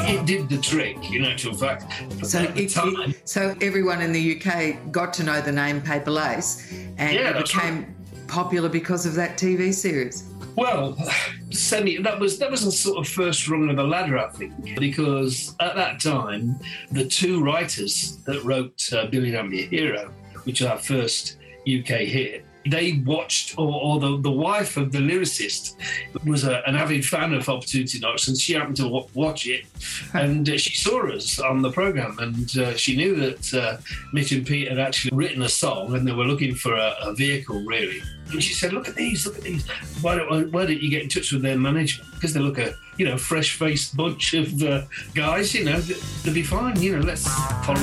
it did the trick, in actual fact. So everyone in the UK got to know the name Paper Lace, and it became popular because of that TV series. Well, that was the sort of first rung of the ladder, I think, because at that time, the two writers that wrote Billy I'm Your Hero, which is our first UK hit, they watched, or the wife of the lyricist was an avid fan of Opportunity Knocks, and she happened to watch it, and she saw us on the programme, and she knew that Mitch and Pete had actually written a song, and they were looking for a vehicle, really. And she said, look at these. Why don't you get in touch with their management? Because they look a fresh-faced bunch of guys, they'll be fine, let's follow